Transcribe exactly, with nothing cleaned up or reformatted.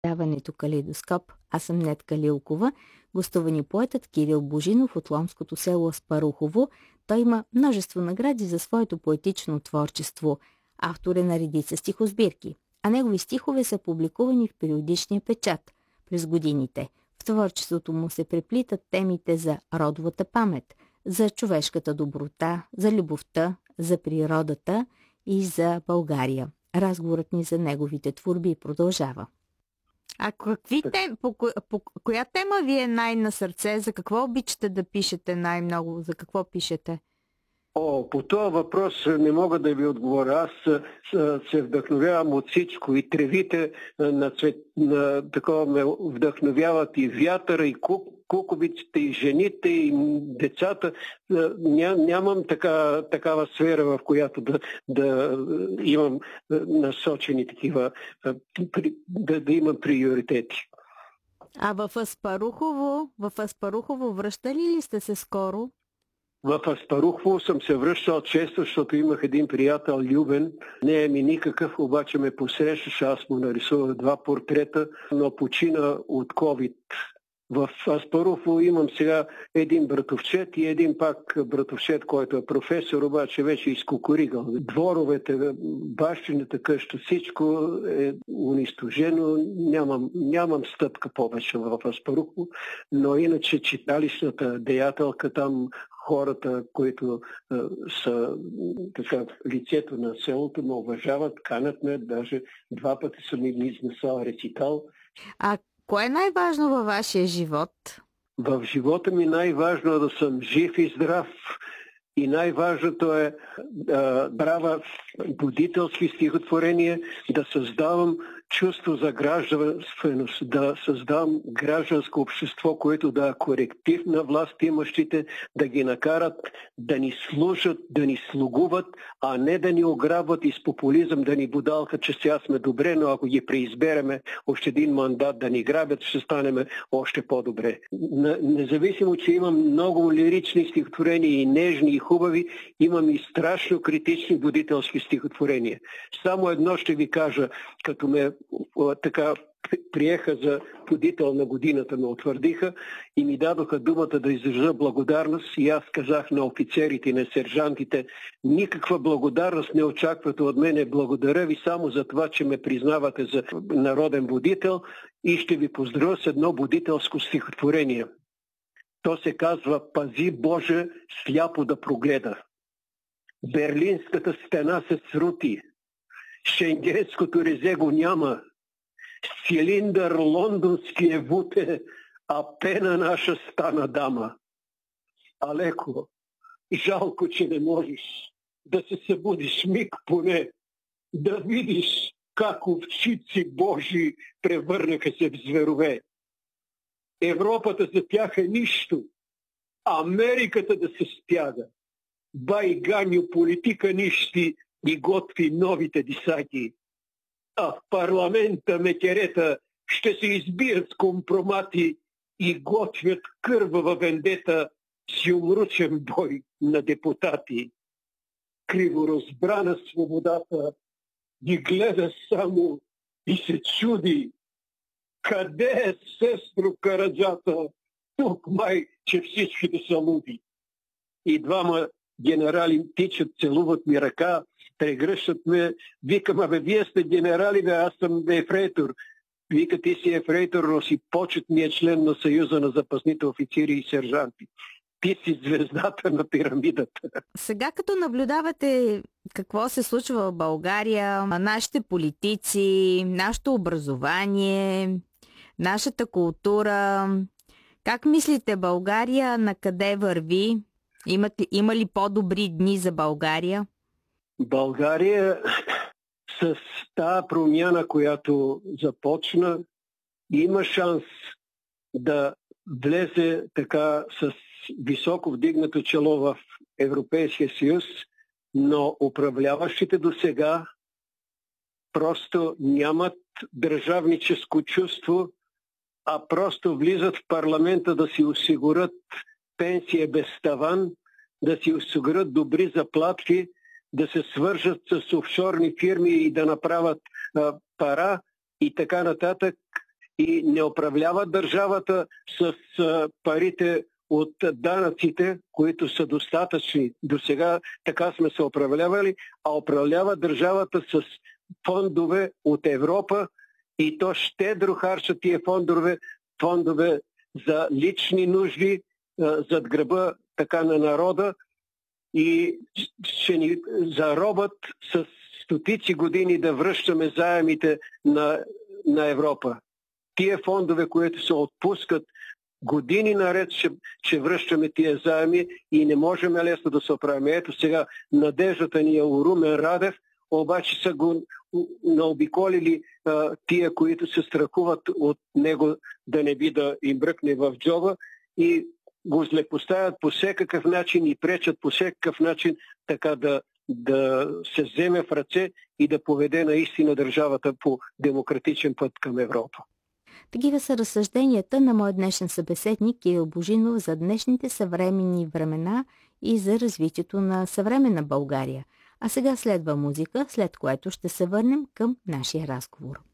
Даването Калейдоскоп. Аз съм Нетка Лилкова. Гостува ни поетът Кирил Божинов от ломското село Аспарухово. Той има множество награди за своето поетично творчество. Автор е на редица стихосбирки, а негови стихове са публикувани в периодичния печат през годините. В творчеството му се преплитат темите за родовата памет, за човешката доброта, за любовта, за природата и за България. Разговорът ни за неговите творби продължава. А какви тем, по, по, по коя тема ви е най-на сърце? За какво обичате да пишете най-много? За какво пишете? О, по този въпрос не мога да ви отговоря. Аз се вдъхновявам от всичко. И тревите на, цвет, на такова ме вдъхновяват, и вятъра, и кук, куковиците, и жените, и децата. Ня, нямам така, такава сфера, в която да, да имам насочени такива, да, да имам приоритети. А в Аспарухово, в Аспарухово връщали ли сте се скоро? В Аспарухово съм се връщал често, защото имах един приятел, Любен. Не е ми никакъв, обаче ме посрещаше. Аз му нарисувах два портрета, но почина от ковид. В Аспарухово имам сега един братовчет и един пак братовчет, който е професор, обаче вече изкукуригал. Дворовете, бащината къща, всичко е унищожено. Нямам, нямам стъпка повече в Аспарухово, но иначе читалищната деятелка там, хората, които а, са така, лицето на селото, ме уважават, канят ме, даже два пъти съм им изнесал рецитал. А кое е най-важно във вашия живот? В живота ми най-важно е да съм жив и здрав. И най-важното е да правя будителски стихотворения, да създавам чувство за гражданственост, да създавам гражданско общество, което да е коректив на власт имащите, да ги накарат да ни слушат, да ни слугуват, а не да ни ограбват и с популизъм да ни будалкат, че сега сме добре, но ако ги преизбереме още един мандат да ни грабят, ще станем още по-добре. Независимо, че имам много лирични стихотворения и нежни и хубави, имам и страшно критични будителски стихотворения. Само едно ще ви кажа, като ме така приеха за будител на годината, ме утвърдиха и ми дадоха думата да изразя благодарност, и аз казах на офицерите и на сержантите: никаква благодарност не очаквате от мене, благодаря ви само за това, че ме признавате за народен будител, и ще ви поздравя с едно будителско стихотворение. То се казва: пази Боже сляпо да прогледа. Берлинската стена се срути, Шенгенското резе го няма, цилиндър лондонски е вуте, а пена наша стана дама. Алеко, жалко, че не можеш да се събудиш миг поне, да видиш как овчици Божии превърнаха се в зверове. Европата за тях е нищо, Америката да се стяга. Байганю политика нищи и готви новите дисаки. А в парламента мекерета ще се избият с компромати и готвят кървава вендета с юмручен бой на депутати. Криворазбрана свободата ги гледа само и се чуди. Къде е, сестро Караджата? Тук май, че всичките са луди. И двама генерали тичат, целуват ми ръка, прегръщат ме, викам: абе, вие сте генерали, бе, аз съм ефрейтор. Вика: ти си ефрейтор, но си почетният член на Съюза на запасните офицери и сержанти. Ти си звездата на пирамидата. Сега, като наблюдавате какво се случва в България, нашите политици, нашето образование, нашата култура, как мислите, България на къде върви? Имат ли, има ли по-добри дни за България? България с тази промяна, която започна, има шанс да влезе така с високо вдигнато чело в Европейския съюз, но управляващите до сега просто нямат държавническо чувство, а просто влизат в парламента да си осигурят пенсия без таван, да си осигурят добри заплатки, да се свържат с офшорни фирми и да направят а, пара и така нататък. и не управлява държавата с парите от данъците, които са достатъчни. До сега така сме се управлявали, а управлява държавата с фондове от Европа и то щедро харчат тия фондове, фондове за лични нужди, зад гръба така на народа и ще ни заробят с стотици години да връщаме заемите на, на Европа. Тия фондове, които се отпускат години наред, ще, ще връщаме тия заеми и не можем лесно да се оправим. Ето сега надеждата ни е у Румен Радев, обаче са го наобиколили а, тия, които се страхуват от него да не би да им бръкне в джоба и го злепоставят по всекакъв начин и пречат по всекакъв начин така да, да се вземе в ръце и да поведе наистина държавата по демократичен път към Европа. Такива са разсъжденията на мой днешен събеседник Кирил Божинов за днешните съвременни времена и за развитието на съвременна България. А сега следва музика, след което ще се върнем към нашия разговор.